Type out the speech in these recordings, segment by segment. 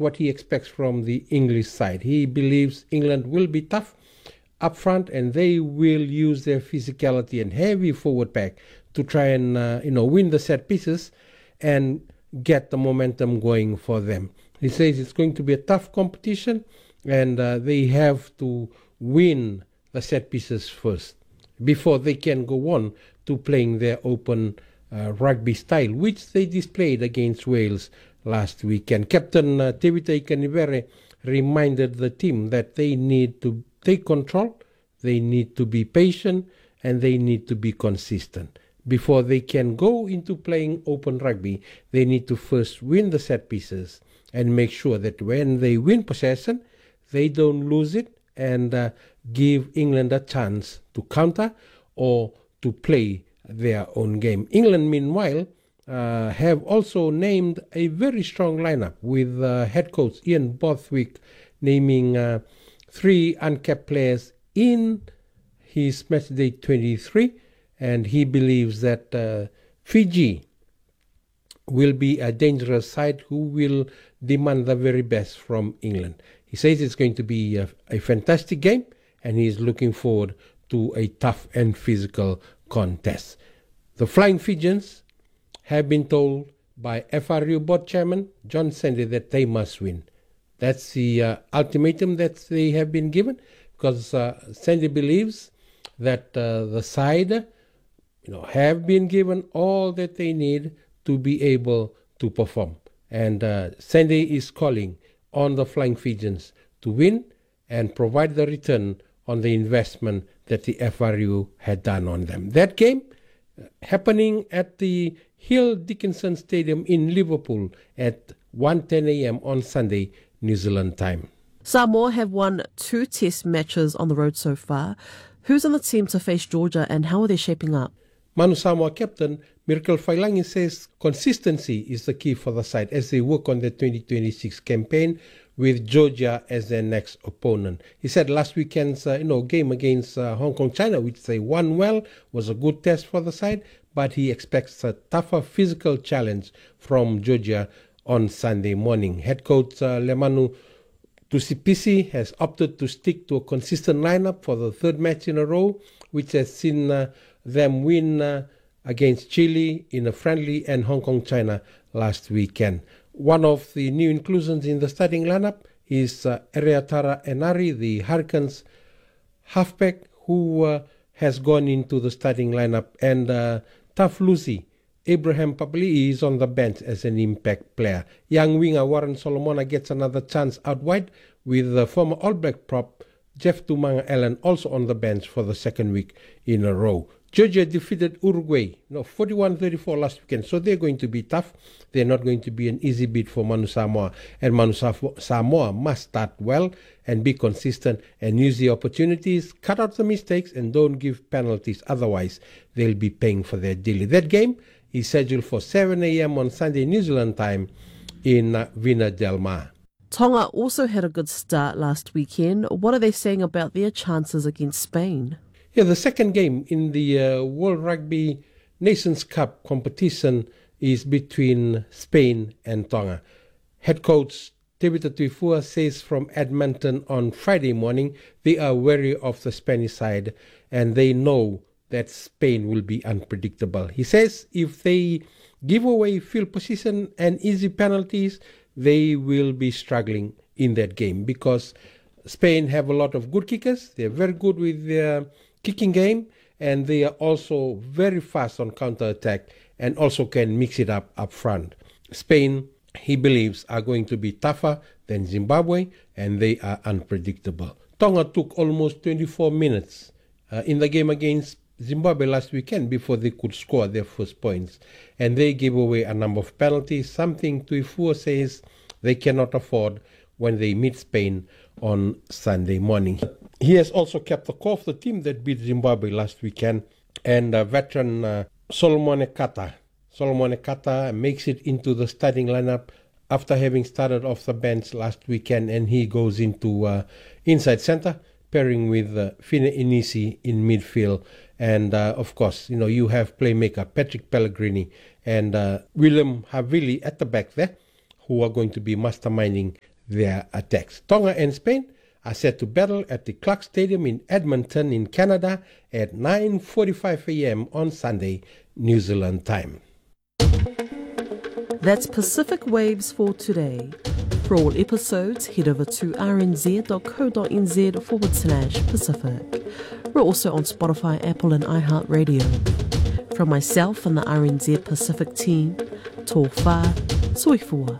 what he expects from the English side. He believes England will be tough up front, and they will use their physicality and heavy forward pack to try and win the set pieces and get the momentum going for them. He says it's going to be a tough competition, and they have to win the set pieces first before they can go on to playing their open rugby style, which they displayed against Wales last weekend. Captain Tevita Ikanivere reminded the team that they need to take control, they need to be patient, and they need to be consistent. Before they can go into playing open rugby, they need to first win the set pieces and make sure that when they win possession, they don't lose it and give England a chance to counter or to play their own game. England, meanwhile, have also named a very strong lineup with head coach Ian Borthwick naming 3 uncapped players in his matchday 23, and he believes that Fiji will be a dangerous side who will demand the very best from England. He says it's going to be a fantastic game, and he is looking forward to a tough and physical contest. The Flying Fijians have been told by FRU board chairman John Sandy that they must win. That's the ultimatum that they have been given, because Sandy believes that the side have been given all that they need to be able to perform. And Sandy is calling on the Flying Fijians to win and provide the return on the investment that the FRU had done on them. That game happening at the Hill Dickinson Stadium in Liverpool at 1:10 a.m. on Sunday, New Zealand time. Samoa have won 2 test matches on the road so far. Who's on the team to face Georgia, and how are they shaping up? Manu Samoa captain Miracle Failangi says consistency is the key for the side as they work on the 2026 campaign with Georgia as their next opponent. He said last weekend's game against Hong Kong, China, which they won well, was a good test for the side, but he expects a tougher physical challenge from Georgia on Sunday morning. Head coach Lemanu Tusipisi has opted to stick to a consistent lineup for the 3rd match in a row, which has seen them win against Chile in a friendly and Hong Kong, China last weekend. One of the new inclusions in the starting lineup is Ereatara Enari, the Hurricanes halfback, who has gone into the starting lineup, and Tough Lucy Abraham Papali is on the bench as an impact player. Young winger Warren Solomona gets another chance out wide, with the former All Black prop Jeff Tumanga Allen also on the bench for the 2nd week in a row. Georgia defeated Uruguay 41-34 last weekend, so they're going to be tough. They're not going to be an easy beat for Manu Samoa, and Manu Samoa must start well and be consistent and use the opportunities, cut out the mistakes, and don't give penalties. Otherwise, they'll be paying for their daily. That game is scheduled for 7 a.m. on Sunday, New Zealand time in Vina Del Mar. Tonga also had a good start last weekend. What are they saying about their chances against Spain? Yeah, the second game in the World Rugby Nations Cup competition is between Spain and Tonga. Head coach Tevita Tuifua says from Edmonton on Friday morning they are wary of the Spanish side and they know that Spain will be unpredictable. He says if they give away field position and easy penalties, they will be struggling in that game because Spain have a lot of good kickers. They're very good with their kicking game, and they are also very fast on counter-attack and also can mix it up front. Spain, he believes, are going to be tougher than Zimbabwe, and they are unpredictable. Tonga took almost 24 minutes in the game against Zimbabwe last weekend before they could score their first points, and they gave away a number of penalties, something Tuifua says they cannot afford when they meet Spain on Sunday morning. He has also kept the core of the team that beat Zimbabwe last weekend, and veteran Solomon Ekata. Solomon Ekata makes it into the starting lineup after having started off the bench last weekend, and he goes into inside center, pairing with Fine Inisi in midfield. And of course, you have playmaker Patrick Pellegrini and William Havili at the back there, who are going to be masterminding their attacks. Tonga and Spain are set to battle at the Clark Stadium in Edmonton in Canada at 9:45 a.m. on Sunday, New Zealand time. That's Pacific Waves for today. For all episodes, head over to rnz.co.nz/Pacific. We're also on Spotify, Apple and iHeartRadio. From myself and the RNZ Pacific team, tō whā, soifua.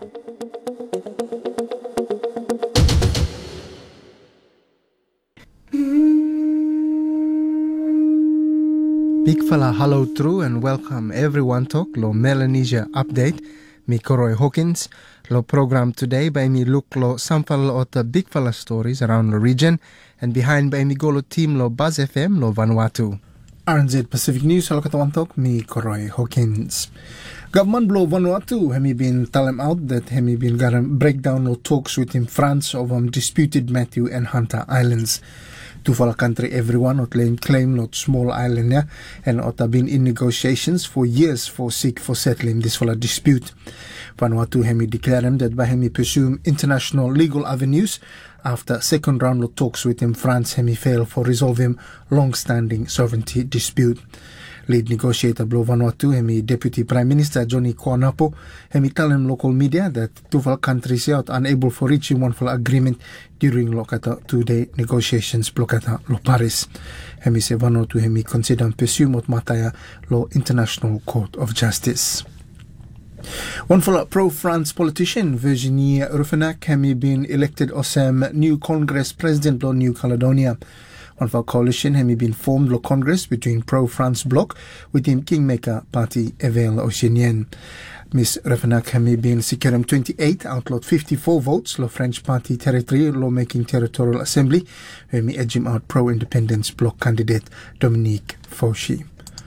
Big fella hello through and welcome everyone to lo Melanesia update. Mi Koroi Hawkins. Lo program today by me look lo sample of the big fella stories around the region and behind by me go lo team lo Buzz FM lo Vanuatu. RNZ Pacific News halo katawantok mi Koroi Hawkins. Government blow Vanuatu hemi been tell him out that hemi been got a breakdown no talks with him France over disputed Matthew and Hunter Islands. Tufala country everyone not claim not small island yeah, and ot been in negotiations for years for settling this fala dispute. Vanuatu hemi declare him that by hemi pursue international legal avenues after second round of talks with him France hemi fail for resolving long-standing sovereignty dispute. Lead negotiator blow Vanuatu hemi Deputy Prime Minister Johnny Koanapo hemi tell him local media that two countries out unable for reaching one full agreement during lokata 2-day negotiations blokata lo Paris. Hemi se Vanuatu hemi consider pursue mot mataya lo International Court of Justice. One full pro-France politician Virginie Ruffenac hemi been elected as new Congress President lo New Caledonia. One of our coalition has been formed lo Congress between pro-France bloc with him Kingmaker Party Evel Oceanien. Miss Ruffenac has been securing 28 outlawed 54 votes lo French Party Territory Lawmaking Territorial Assembly where me edge him out pro-independence bloc candidate Dominique Fauci.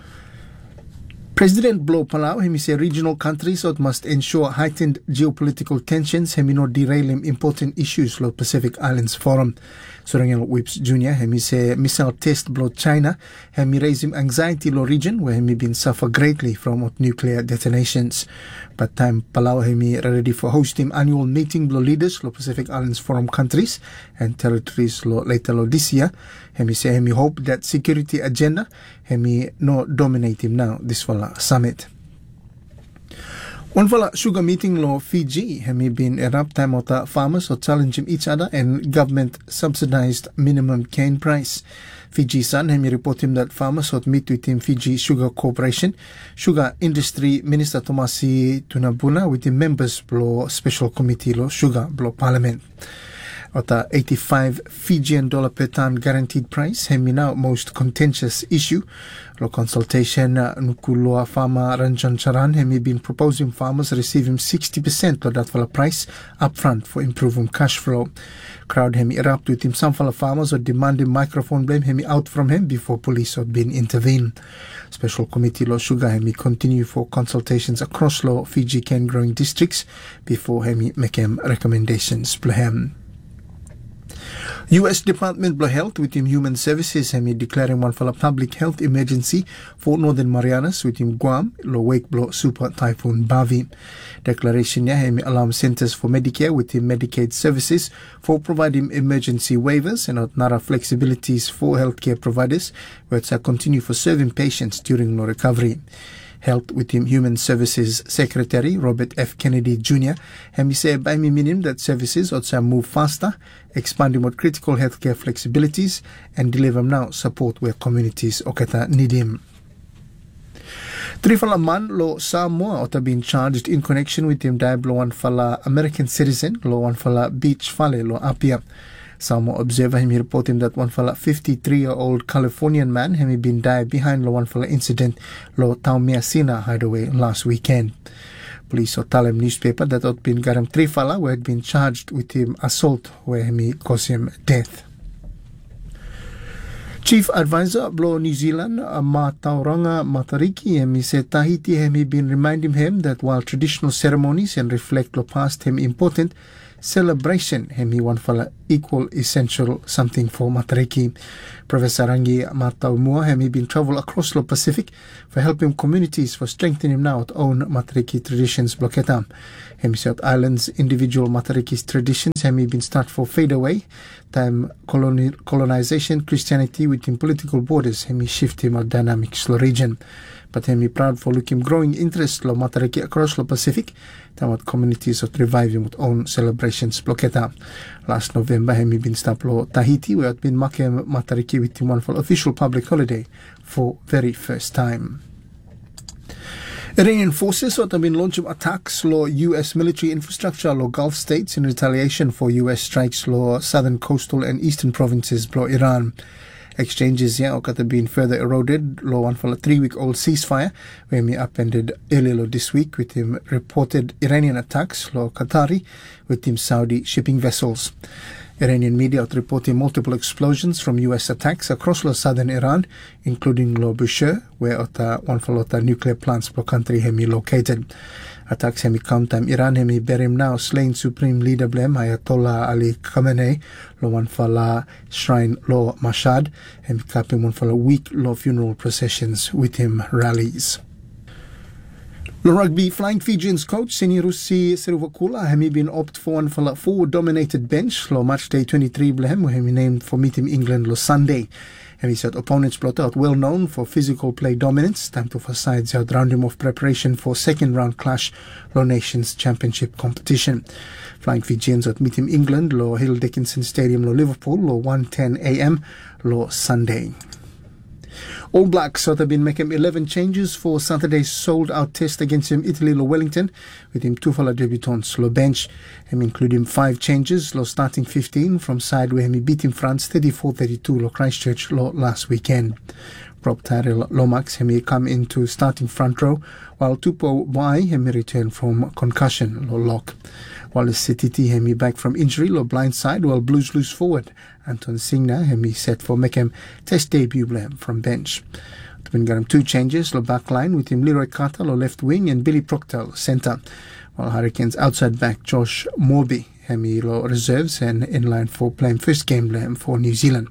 President Blow Palau hemi say regional countries must ensure heightened geopolitical tensions hemi not derail important issues lo Pacific Islands Forum. Sorangel Whips Jr. hemi say missile test blow China hemi raise him anxiety lo region where hemi been suffer greatly from nuclear detonations. But time Palau hemi ready for hosting annual meeting lo leaders lo Pacific Islands Forum countries and territories lo later lo this year. Hemi say hemi hope that security agenda hemi no dominate him now this fall summit. One fala sugar meeting lo Fiji hemi been erupt time of the farmers or challenging each other and government subsidized minimum cane price. Fiji Sun hemi report him that farmers would meet with him Fiji Sugar Corporation, Sugar Industry Minister Tomasi Tunabuna with the members lo special committee lo sugar lo parliament. At the 85 Fijian dollar per ton guaranteed price, hemi now most contentious issue. Lo consultation nukuloa farmer Ranjan Charan hemi been proposing farmers receive him 60% of that fala price upfront for improving cash flow. Crowd hemi erupt with him some fala farmers or demanding microphone blame hemi out from him before police had been intervened. Special committee lo sugar hemi continue for consultations across lo Fiji cane growing districts before hemi make him recommendations plahem. U.S. Department of Health with him Human Services hemi declaring one for a public health emergency for Northern Marianas with him Guam lo wake blow super typhoon Bavi. Declaration ya hemi allow Centers for Medicare with him Medicaid services for providing emergency waivers and nara flexibilities for healthcare providers where it's continue for serving patients during no recovery. Health with him Human Services Secretary Robert F. Kennedy Jr. hemi say by me meaning that services ought move faster, expanding what critical healthcare flexibilities and deliver now support where communities okata need him. Three fala man lo Samoa ought been charged in connection with him died lo one fala American citizen lo one fala beach fale lo Apia. Samoa Observer hemi report him that one fella 53-year-old Californian man hemi been died behind lo one fella incident lo Taumeasina hideaway last weekend. Police tell him newspaper that had been got him three fella who had been charged with him assault where hemi caused him death. Chief Advisor Blow New Zealand Matauranga Matariki hemi said Tahiti hemi been reminding him that while traditional ceremonies and reflect lo past him important, celebration hemi one fala equal essential something for Matariki. Professor Rangi Mataumua hemi been travel across the Pacific for helping communities for strengthening now at own Matariki traditions bloketa. Hemi said islands individual Matariki's traditions hemi been start for fade away time colonization Christianity within political borders hemi shift him a dynamic slow region. But hemi proud for looking growing interest lo Matariki across the Pacific time what communities of reviving with own celebrations bloketa. Last November hemi been start lo Tahiti where it been making Matariki with one for official public holiday for very first time. Iranian forces have been launching attacks lo U.S. military infrastructure lo Gulf states in retaliation for U.S. strikes lo southern coastal and eastern provinces lo Iran. Exchanges here have been further eroded lo one for a 3-week-old ceasefire where me upended earlier this week with him reported Iranian attacks lo Qatari with him Saudi shipping vessels. Iranian media are reporting multiple explosions from U.S. attacks across southern Iran, including Lo Bushehr, where one for nuclear plants per country hemi located. Attacks hemi come time Iran hemi berim now slain Supreme Leader blem Ayatollah Ali Khamenei, lo one for la shrine lo Mashhad, hemi kapim one for a week lo funeral processions with him rallies. The rugby Flying Fijians coach Sinirusi Siruvakula hemi been opt for one for la forward-dominated bench lo match day 23 blehem where hemi named for meeting England lo Sunday. Hemi said opponents plot out well known for physical play dominance. Time to for sides out round him of preparation for second round clash lo Nations Championship competition. Flying Fijians at meeting England lo Hill Dickinson Stadium lo Liverpool lo 1:10 a.m. lo Sunday. All Blacks have been making 11 changes for Saturday's sold-out test against Italy lo Wellington, with him 2 fala debutants lo bench, including 5 changes lo starting 15 from side where he beat France 34-32 lo Christchurch lo last weekend. Prop Tyrell Lomax hemi come into starting front row, while Tupou Wai hemi return from concussion lo lock. Wallace Sititi hemi back from injury lo blind side, while Blues loose forward. Anton Singna hemi set for make him test debut blem from bench. Then got him 2 changes lo back line with him Leroy Carter lo left wing and Billy Proctor centre, while Hurricanes outside back Josh Morby hemi lo reserves and in line for playing first game blem for New Zealand.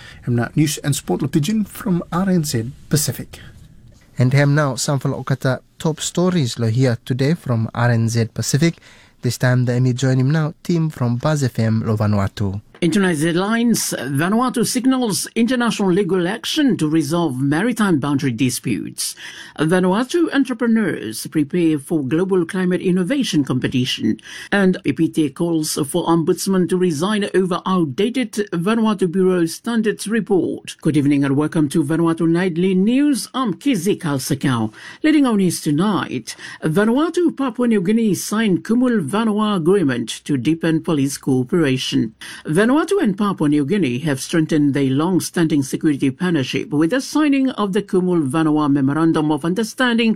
News and Sport lo Pigeon from RNZ Pacific. And hem now some for okata top stories lo here today from RNZ Pacific. This time the Emmy join him now team from Buzz FM lo Vanuatu. In tonight's headlines, Vanuatu signals international legal action to resolve maritime boundary disputes. Vanuatu entrepreneurs prepare for global climate innovation competition. And PPT calls for Ombudsman to resign over outdated Vanuatu Bureau Standards report. Good evening and welcome to Vanuatu Nightly News. I'm Kizi Kalsakau. Leading our news tonight, Vanuatu, Papua New Guinea signed Kumul Vanua Agreement to deepen police cooperation. Vanuatu and Papua New Guinea have strengthened their long-standing security partnership with the signing of the Kumul Vanua Memorandum of Understanding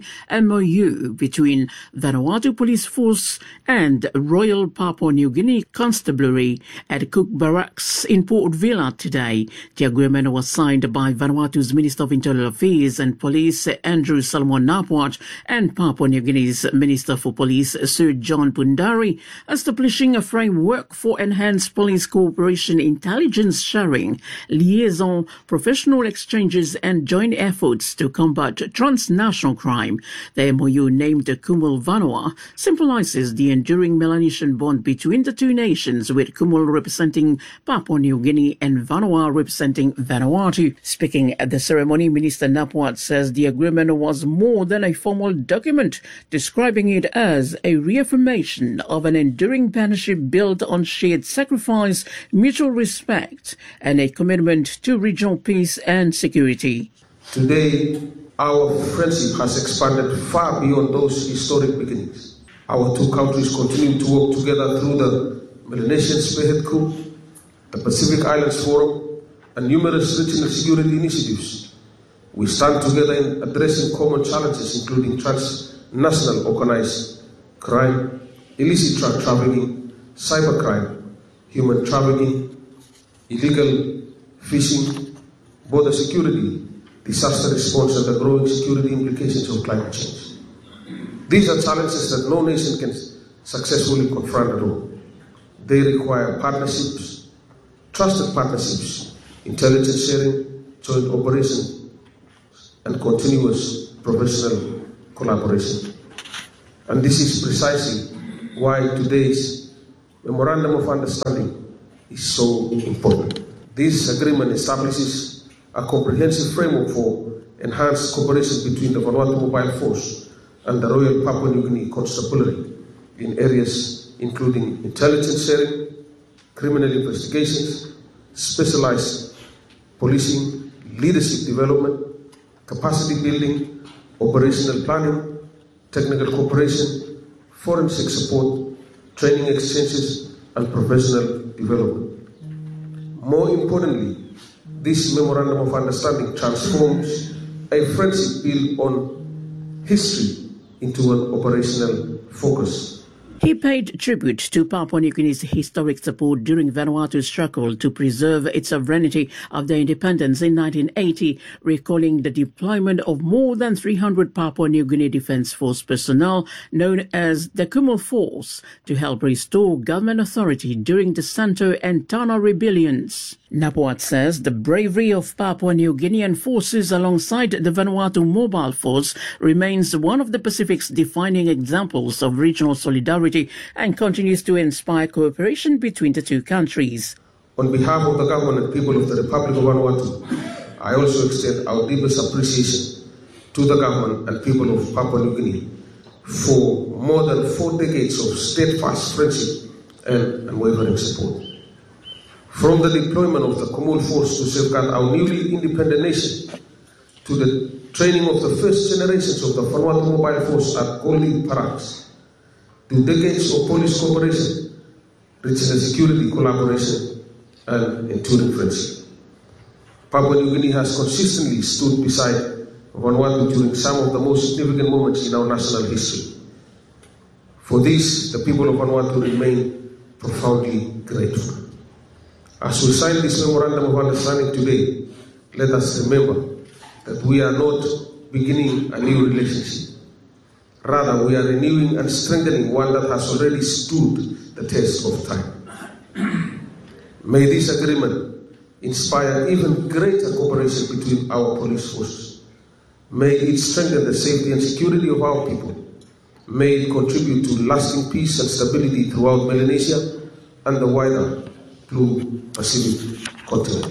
MOU between Vanuatu Police Force and Royal Papua New Guinea Constabulary at Cook Barracks in Port Vila today. The agreement was signed by Vanuatu's Minister of Internal Affairs and Police Andrew Salmon Napwat and Papua New Guinea's Minister for Police Sir John Pundari, establishing a framework for enhanced police cooperation, intelligence sharing, liaison, professional exchanges and joint efforts to combat transnational crime. The MOU named Kumul Vanua symbolizes the enduring Melanesian bond between the two nations, with Kumul representing Papua New Guinea and Vanua representing Vanuatu. Speaking at the ceremony, Minister Napwat says the agreement was more than a formal document, describing it as a reaffirmation of an enduring partnership built on shared sacrifice, mutual respect, and a commitment to regional peace and security. Today, our friendship has expanded far beyond those historic beginnings. Our two countries continue to work together through the Melanesian Spearhead Group, the Pacific Islands Forum, and numerous regional security initiatives. We stand together in addressing common challenges, including transnational organized crime, illicit drug trafficking, cybercrime, human trafficking, illegal fishing, border security, disaster response, and the growing security implications of climate change. These are challenges that no nation can successfully confront alone. They require partnerships, trusted partnerships, intelligence sharing, joint operation, and continuous professional collaboration. And this is precisely why today's Memorandum of Understanding is so important. This agreement establishes a comprehensive framework for enhanced cooperation between the Vanuatu Mobile Force and the Royal Papua New Guinea Constabulary in areas including intelligence sharing, criminal investigations, specialized policing, leadership development, capacity building, operational planning, technical cooperation, forensic support, training exchanges, and professional development. More importantly, this Memorandum of Understanding transforms a friendship built on history into an operational focus. He paid tribute to Papua New Guinea's historic support during Vanuatu's struggle to preserve its sovereignty after independence in 1980, recalling the deployment of more than 300 Papua New Guinea Defence Force personnel, known as the Kumul Force, to help restore government authority during the Santo and Tana rebellions. Napuat says the bravery of Papua New Guinean forces alongside the Vanuatu Mobile Force remains one of the Pacific's defining examples of regional solidarity and continues to inspire cooperation between the two countries. On behalf of the government and people of the Republic of Vanuatu, I also extend our deepest appreciation to the government and people of Papua New Guinea for more than 4 decades of steadfast friendship and unwavering support. From the deployment of the Kumul Force to safeguard our newly independent nation, to the training of the first generations of the Vanuatu Mobile Force at Goldie Barracks, to decades of police cooperation, regional security collaboration, and enduring friendship. Papua New Guinea has consistently stood beside Vanuatu during some of the most significant moments in our national history. For this, the people of Vanuatu remain profoundly grateful. As we sign this Memorandum of Understanding today, let us remember that we are not beginning a new relationship. Rather, we are renewing and strengthening one that has already stood the test of time. May this agreement inspire even greater cooperation between our police forces. May it strengthen the safety and security of our people. May it contribute to lasting peace and stability throughout Melanesia and the wider Blue Pacific continent.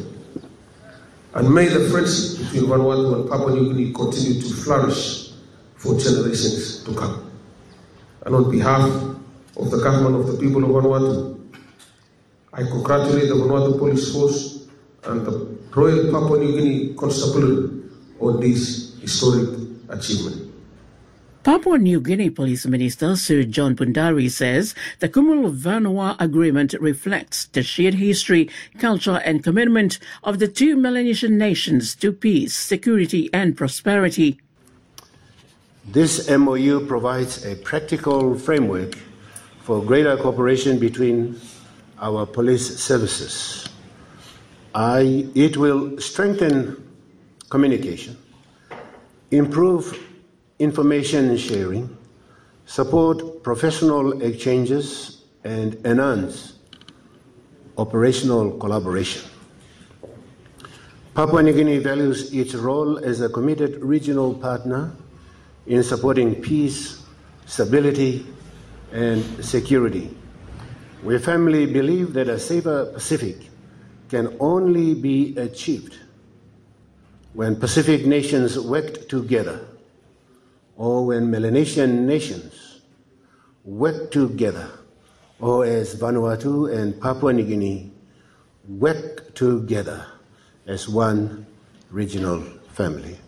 And may the friendship between Vanuatu and Papua New Guinea continue to flourish for generations to come. And on behalf of the government of the people of Vanuatu, I congratulate the Vanuatu Police Force and the Royal Papua New Guinea Constabulary on this historic achievement. Papua New Guinea Police Minister Sir John Pundari says the Kumul-Vanua Agreement reflects the shared history, culture and commitment of the two Melanesian nations to peace, security and prosperity. This MOU provides a practical framework for greater cooperation between our police services. It will strengthen communication, improve information sharing, support professional exchanges, and enhance operational collaboration. Papua New Guinea values its role as a committed regional partner in supporting peace, stability, and security. We firmly believe that a safer Pacific can only be achieved when Pacific nations work together, or when Melanesian nations work together, or as Vanuatu and Papua New Guinea work together as one regional family.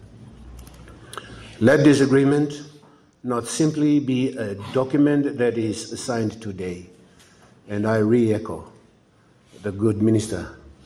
Let this agreement not simply be a document that is signed today, and I re-echo the good Minister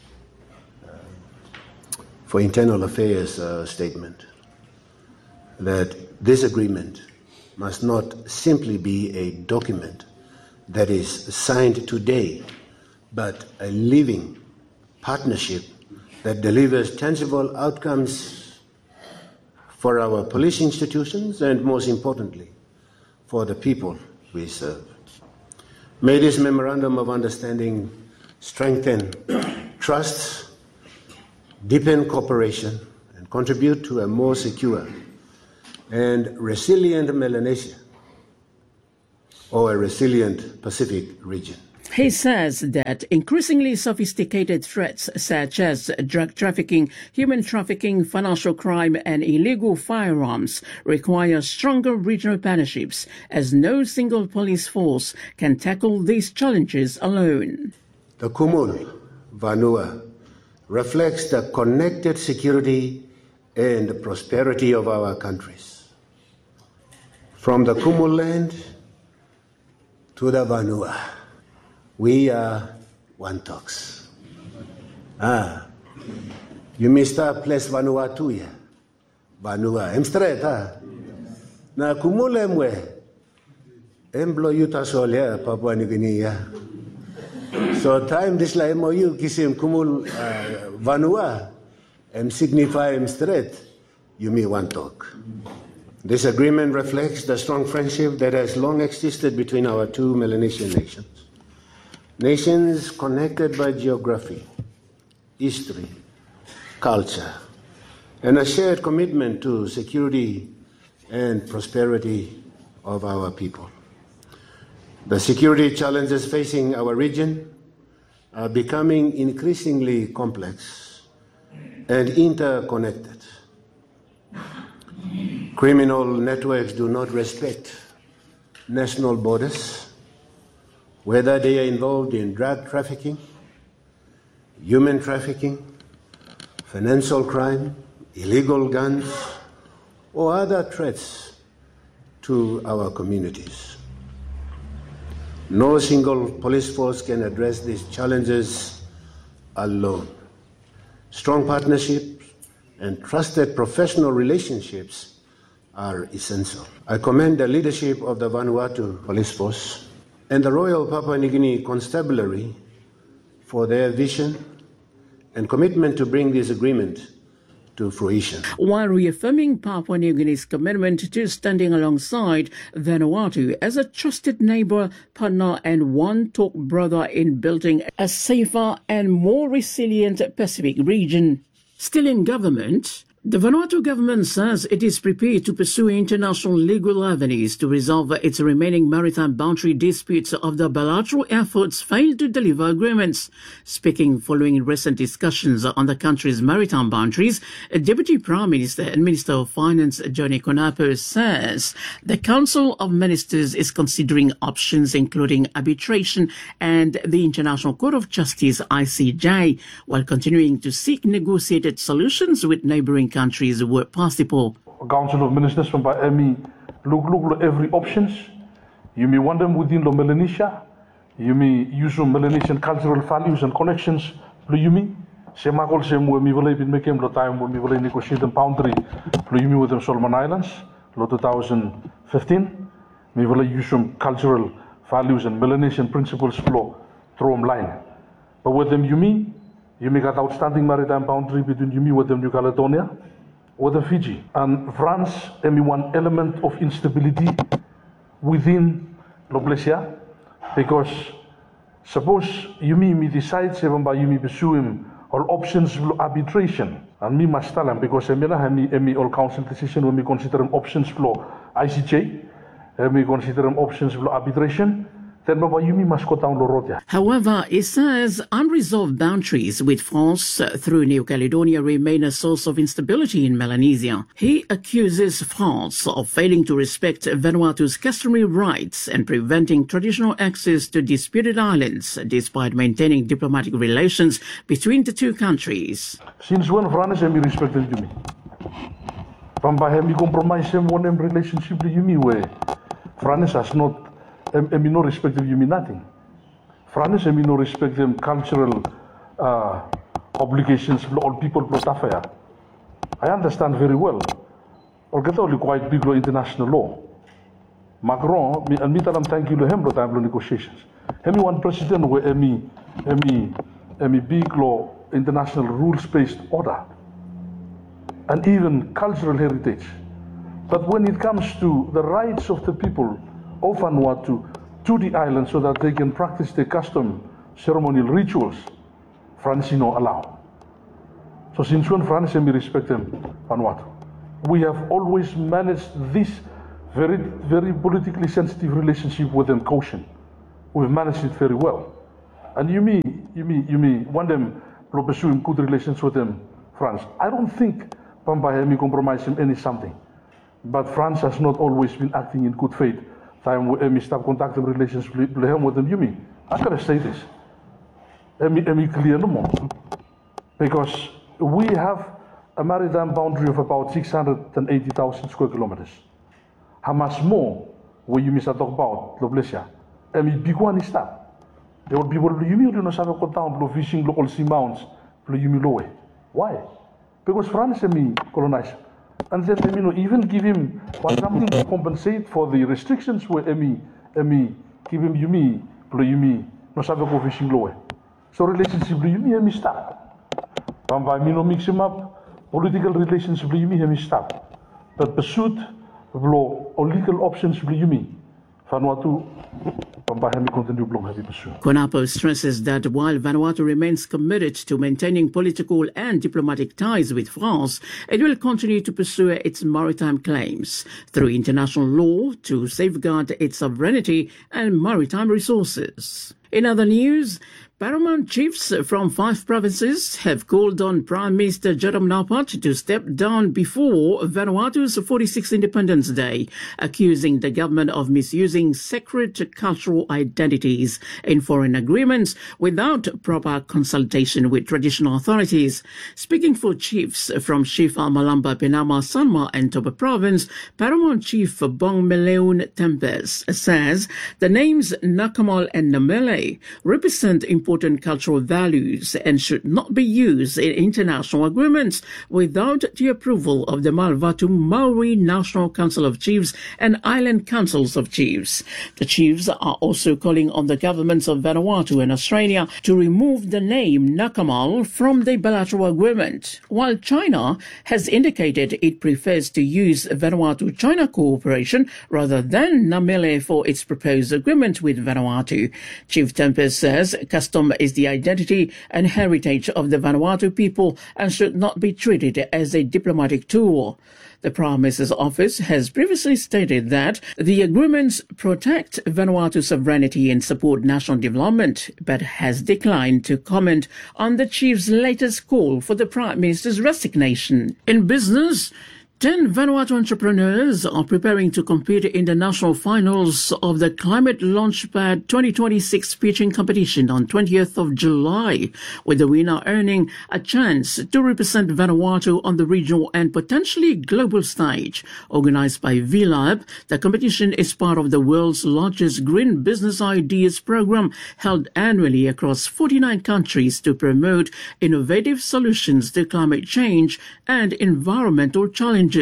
for Internal Affairs statement, that this agreement must not simply be a document that is signed today, but a living partnership that delivers tangible outcomes for our police institutions and, most importantly, for the people we serve. May this memorandum of understanding strengthen trust, deepen cooperation, and contribute to a more secure and resilient Melanesia, or a resilient Pacific region. He says that increasingly sophisticated threats such as drug trafficking, human trafficking, financial crime, and illegal firearms require stronger regional partnerships, as no single police force can tackle these challenges alone. The Kumul, Vanua, reflects the connected security and prosperity of our countries. From the Kumul land to the Vanua, we are one talks. You missed a place Vanuatu ya. Vanua, straight, na Kumul mwe, emblo yuta solia Papua New Guinea. So time this la MOU kisim Kumul Vanua, signify straight, you me one talk. This agreement reflects the strong friendship that has long existed between our two Melanesian nations. Nations connected by geography, history, culture, and a shared commitment to security and prosperity of our people. The security challenges facing our region are becoming increasingly complex and interconnected. Criminal networks do not respect national borders, whether they are involved in drug trafficking, human trafficking, financial crime, illegal guns, or other threats to our communities. No single police force can address these challenges alone. Strong partnerships and trusted professional relationships are essential. I commend the leadership of the Vanuatu Police Force and the Royal Papua New Guinea Constabulary for their vision and commitment to bring this agreement to fruition. While reaffirming Papua New Guinea's commitment to standing alongside Vanuatu as a trusted neighbor, partner, and one talk brother in building a safer and more resilient Pacific region. Still in government, the Vanuatu government says it is prepared to pursue international legal avenues to resolve its remaining maritime boundary disputes after bilateral efforts failed to deliver agreements. Speaking following recent discussions on the country's maritime boundaries, Deputy Prime Minister and Minister of Finance Johnny Konapo says the Council of Ministers is considering options including arbitration and the International Court of Justice ICJ, while continuing to seek negotiated solutions with neighboring countries where possible. Council of Ministers from Miami look every options. You may want them within the Melanesia. You may use some Melanesian cultural values and connections. You may say makol say we will be making the time when we will negotiate the boundary. You may with them Solomon Islands. 2015. We will use some cultural values and Melanesian principles flow through them line. But with them you may got outstanding maritime boundary between you with them New Caledonia or the Fiji. And France, one element of instability within Loblesia, because suppose you me decide seven by you pursue him all options of arbitration. And me must tell him because me all council decision when we consider them options flow ICJ, we consider them options flow arbitration. However, it says unresolved boundaries with France through New Caledonia remain a source of instability in Melanesia. He accuses France of failing to respect Vanuatu's customary rights and preventing traditional access to disputed islands, despite maintaining diplomatic relations between the two countries. Since when France has respected you? From by having compromise one relationship to you where France has not no respect of you mean nothing. France no respect them cultural obligations for all people protafaya. I understand very well. Or get only quite big law international law. Macron and me tell him thank you to him for time negotiations. Hemi one president where emi big law international rules-based order and even cultural heritage. But when it comes to the rights of the people of Vanuatu to the island so that they can practice their custom, ceremonial rituals, France no allow. So since when France and we respect them, Vanuatu. We have always managed this very, very politically sensitive relationship with them caution. We've managed it very well. And you may want them to pursue good relations with them, France. I don't think Pampahemi compromise him any something. But France has not always been acting in good faith. Time we stop contacting relations with them, you mean? I gotta say this. Emi clear no more. Because we have a maritime boundary of about 680,000 square kilometers. How much more will you miss a talk about Loblesia? Emi big one is that. There will be people who you know have a down fishing local sea mounts, why? Because France and colonized. And then even give him something to compensate for the restrictions where give him yumi no sabe fishing low. So relationship yumi stop. Pamba mix him up, political relationship yumi stop. But pursuit or legal options yumi. Vanuatu CONAPO stresses that while Vanuatu remains committed to maintaining political and diplomatic ties with France, it will continue to pursue its maritime claims through international law to safeguard its sovereignty and maritime resources. In other news, paramount chiefs from 5 provinces have called on Prime Minister Jerome Napat to step down before Vanuatu's 46th Independence Day, accusing the government of misusing sacred cultural identities in foreign agreements without proper consultation with traditional authorities. Speaking for chiefs from Shifa, Malamba, Penama, Sanma and Toba Province, Paramount Chief Bong Meleun Tempest says the names Nakamal and Namele represent important cultural values and should not be used in international agreements without the approval of the Malvatu Maori National Council of Chiefs and Island Councils of Chiefs. The chiefs are also calling on the governments of Vanuatu and Australia to remove the name Nakamal from the bilateral agreement, while China has indicated it prefers to use Vanuatu-China cooperation rather than Namele for its proposed agreement with Vanuatu. Chief Tempest says custom is the identity and heritage of the Vanuatu people and should not be treated as a diplomatic tool. The Prime Minister's office has previously stated that the agreements protect Vanuatu's sovereignty and support national development, but has declined to comment on the chief's latest call for the Prime Minister's resignation. In business, 10 Vanuatu entrepreneurs are preparing to compete in the national finals of the Climate Launchpad 2026 pitching competition on 20th of July, with the winner earning a chance to represent Vanuatu on the regional and potentially global stage. Organized by VLab, the competition is part of the world's largest green business ideas program held annually across 49 countries to promote innovative solutions to climate change and environmental challenges.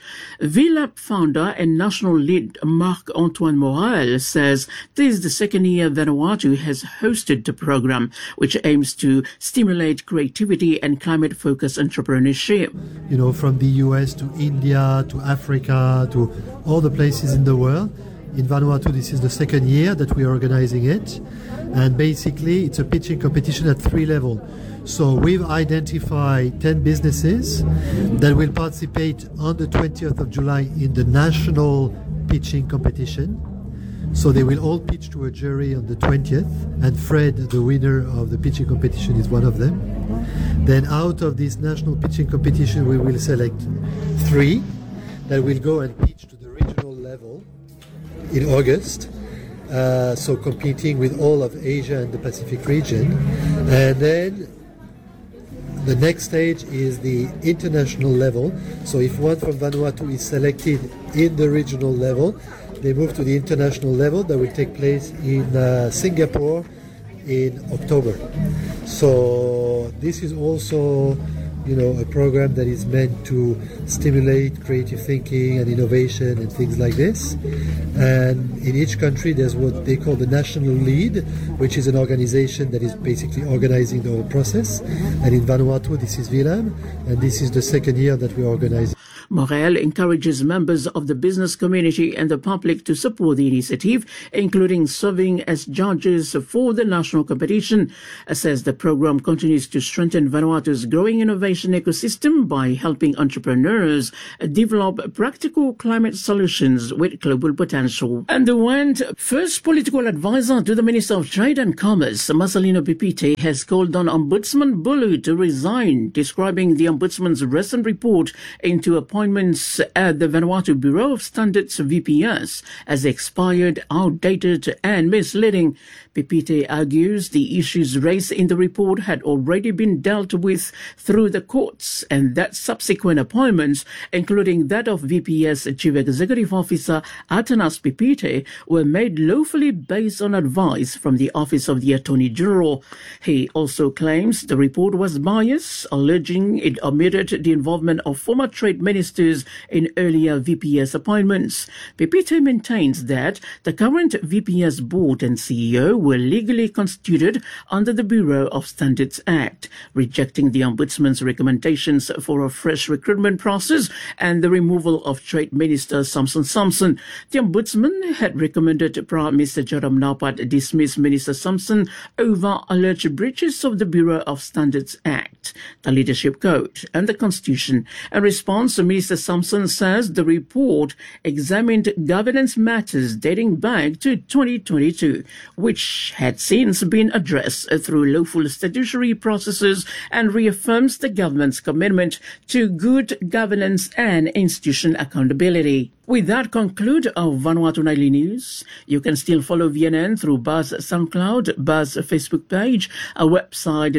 VLab founder and national lead Marc-Antoine Morel says this is the second year Vanuatu has hosted the program, which aims to stimulate creativity and climate-focused entrepreneurship. You know, from the US to India to Africa to all the places in the world. In Vanuatu, this is the second year that we are organizing it. And basically, it's a pitching competition at 3 levels. So we've identified 10 businesses that will participate on the 20th of July in the national pitching competition. So they will all pitch to a jury on the 20th, and Fred, the winner of the pitching competition, is one of them. Then out of this national pitching competition, we will select 3 that will go and pitch to the regional level in August. So competing with all of Asia and the Pacific region. And then the next stage is the international level. So if one from Vanuatu is selected in the regional level, they move to the international level that will take place in Singapore in October. So this is also, you know, a program that is meant to stimulate creative thinking and innovation and things like this. And in each country there's what they call the national lead, which is an organization that is basically organizing the whole process. And in Vanuatu, this is VLab, and this is the second year that we organize. Morel encourages members of the business community and the public to support the initiative, including serving as judges for the national competition. Says the program continues to strengthen Vanuatu's growing innovation ecosystem by helping entrepreneurs develop practical climate solutions with global potential. And the first political advisor to the Minister of Trade and Commerce, Marcelino Pipite, has called on Ombudsman Bulu to resign, describing the Ombudsman's recent report into appointments at the Vanuatu Bureau of Standards VPS as expired, outdated and misleading. Pipite argues the issues raised in the report had already been dealt with through the courts and that subsequent appointments, including that of VPS Chief Executive Officer Atanas Pipite, were made lawfully based on advice from the Office of the Attorney General. He also claims the report was biased, alleging it omitted the involvement of former trade ministers in earlier VPS appointments. Pipite maintains that the current VPS board and CEO were legally constituted under the Bureau of Standards Act, rejecting the Ombudsman's recommendations for a fresh recruitment process and the removal of Trade Minister Samson. The Ombudsman had recommended Prime Minister Joram Naupat dismiss Minister Samson over alleged breaches of the Bureau of Standards Act, the Leadership Code and the Constitution. In response, Minister Samson says the report examined governance matters dating back to 2022, which had since been addressed through lawful statutory processes, and reaffirms the government's commitment to good governance and institution accountability. With that, conclude our Vanuatu Nightly News. You can still follow VNN through Buzz SoundCloud, Buzz Facebook page, our website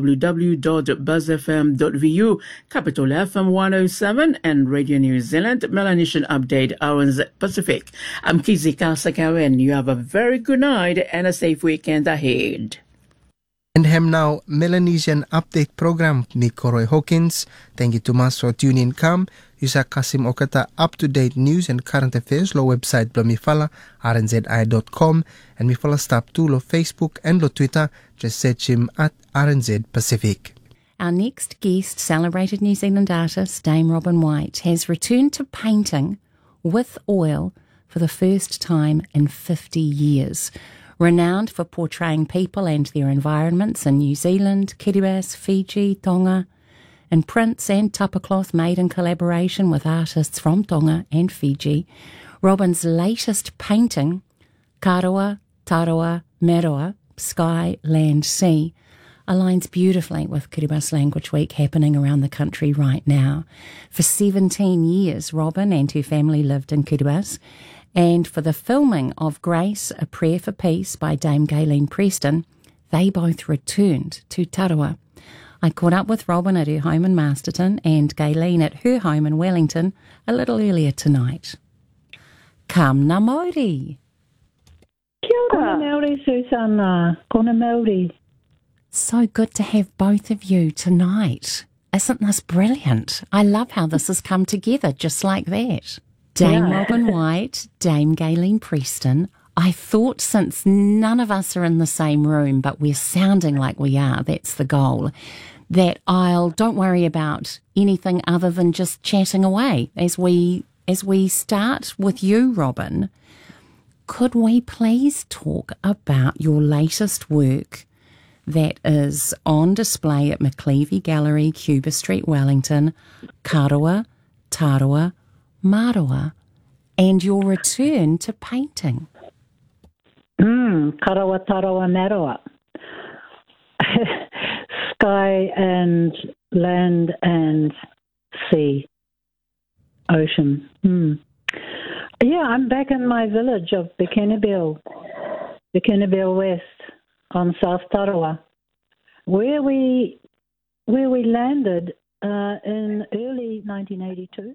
www.buzzfm.vu, Capital FM 107, and Radio New Zealand Melanesian Update RNZ Pacific. I'm Kizika Sakawen. You have a very good night and a safe weekend ahead. And hem now Melanesian Update program ni Koroi Hawkins. Thank you to mas for tuning in. Come, Yusa Kasim Okata up-to-date news and current affairs lo website blo mifala rnzi.com and mifala stop to lo Facebook and lo Twitter. Just search him at RNZ Pacific. Our next guest, celebrated New Zealand artist Dame Robin White, has returned to painting with oil for the first time in 50 years. Renowned for portraying people and their environments in New Zealand, Kiribati, Fiji, Tonga, in prints and tuppercloth made in collaboration with artists from Tonga and Fiji, Robin's latest painting, Karoa, Taroa, Meroa, Sky, Land, Sea, aligns beautifully with Kiribati Language Week happening around the country right now. For 17 years, Robin and her family lived in Kiribati, and for the filming of Grace, A Prayer for Peace by Dame Gayleen Preston, they both returned to Taroa. I caught up with Robin at her home in Masterton and Gayleen at her home in Wellington a little earlier tonight. Kamna Maori. Kia ora. Kona Maori, Susanna. Kona Maori. So good to have both of you tonight. Isn't this brilliant? I love how this has come together just like that. Dame Robin White, Dame Gayleen Preston. I thought, since none of us are in the same room, but we're sounding like we are, that's the goal, that don't worry about anything other than just chatting away. As we start with you, Robin, could we please talk about your latest work that is on display at McLeavy Gallery, Cuba Street, Wellington, Karoa, Taroa, Maroa, and your return to painting? Karoa, Taroa, Maroa. Sky and land and sea, ocean. Yeah, I'm back in my village of Bikinabel West on South Taroa, where we landed in early 1982.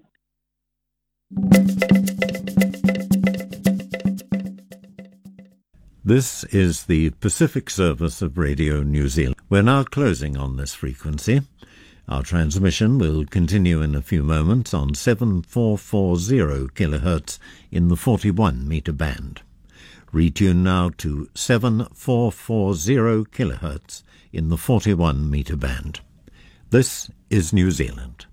This is the Pacific service of Radio New Zealand. We're now closing on this frequency. Our transmission will continue in a few moments on 7440 kHz in the 41 metre band. Retune now to 7440 kHz in the 41 metre band. This is New Zealand.